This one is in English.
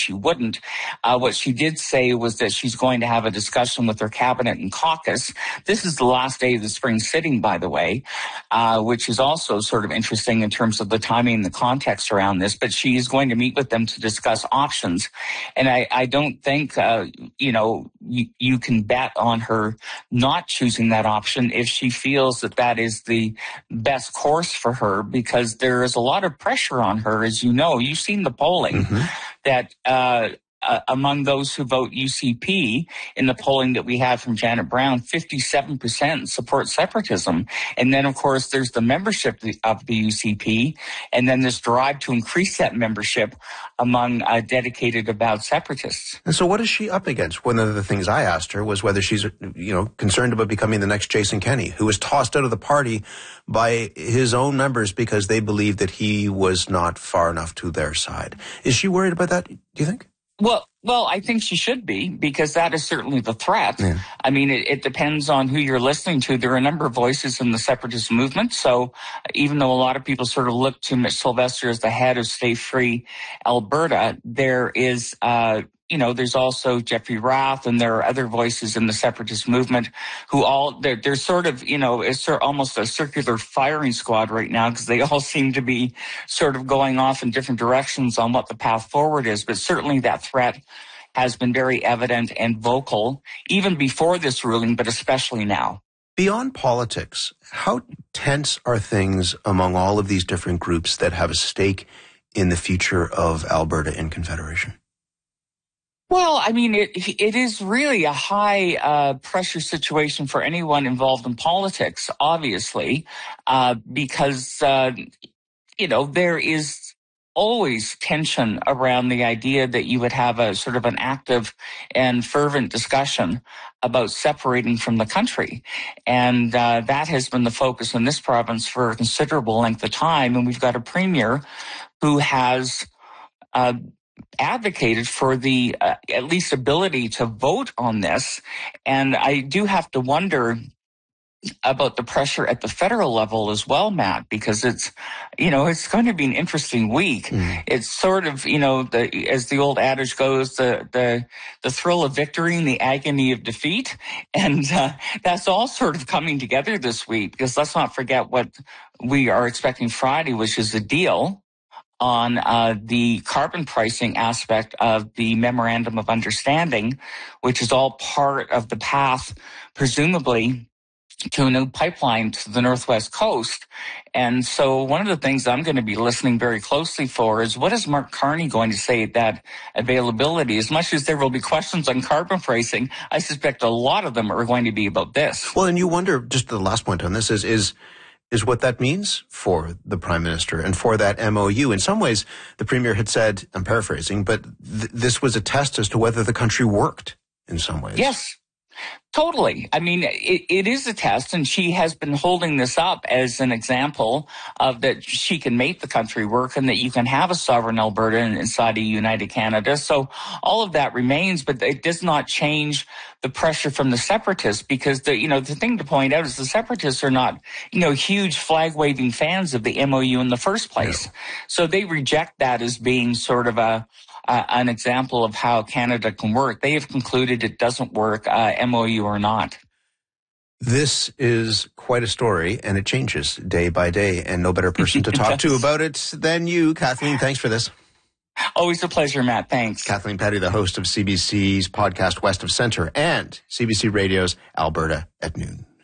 she wouldn't. What she did say was that she's going to have a discussion with her cabinet and caucus. This is the last day of the spring sitting, by the way, which is also sort of interesting in terms of the timing and the context around this. But she is going to meet with them to discuss options. And I don't think, you can bet on her not choosing that option if she feels that that is the best course for her, because there is a lot of pressure on her, as you know. You've seen the polling that among those who vote UCP in the polling that we had from Janet Brown, 57% support separatism. And then, of course, there's the membership of the UCP, and then this drive to increase that membership among dedicated avowed separatists. And so what is she up against? One of the things I asked her was whether she's, concerned about becoming the next Jason Kenney, who was tossed out of the party by his own members because they believed that he was not far enough to their side. Is she worried about that, do you think? Well, I think she should be, because that is certainly the threat. Yeah. I mean, it depends on who you're listening to. There are a number of voices in the separatist movement. So even though a lot of people sort of look to Mitch Sylvester as the head of Stay Free Alberta, there is, there's also Jeffrey Rath, and there are other voices in the separatist movement who they're sort of, it's almost a circular firing squad right now, because they all seem to be sort of going off in different directions on what the path forward is. But certainly that threat has been very evident and vocal, even before this ruling, but especially now. Beyond politics, how tense are things among all of these different groups that have a stake in the future of Alberta in Confederation? Well, I mean, it is really a high pressure situation for anyone involved in politics, obviously, because, there is always tension around the idea that you would have a sort of an active and fervent discussion about separating from the country. And that has been the focus in this province for a considerable length of time. And we've got a premier who has advocated for the at least ability to vote on this. And I do have to wonder about the pressure at the federal level as well, Matt, because it's going to be an interesting week. It's sort of, as the old adage goes, the thrill of victory and the agony of defeat. And that's all sort of coming together this week, because let's not forget what we are expecting Friday, which is a deal on the carbon pricing aspect of the Memorandum of Understanding, which is all part of the path, presumably, to a new pipeline to the Northwest Coast. And so one of the things I'm going to be listening very closely for is, what is Mark Carney going to say at that availability? As much as there will be questions on carbon pricing, I suspect a lot of them are going to be about this. Well, and you wonder, just the last point on this is what that means for the Prime Minister and for that MOU. In some ways, the Premier had said, I'm paraphrasing, but this was a test as to whether the country worked in some ways. Yes. Totally. I mean, it is a test, and she has been holding this up as an example of that she can make the country work and that you can have a sovereign Alberta inside a united Canada. So all of that remains, but it does not change the pressure from the separatists, because the thing to point out is the separatists are not, huge flag waving fans of the MOU in the first place. No. So they reject that as being sort of an example of how Canada can work. They have concluded it doesn't work, MOU or not. This is quite a story, and it changes day by day, and no better person to talk to about it than you, Kathleen. Thanks for this. Always a pleasure, Matt. Thanks. Kathleen Petty, the host of CBC's podcast West of Centre and CBC Radio's Alberta at Noon.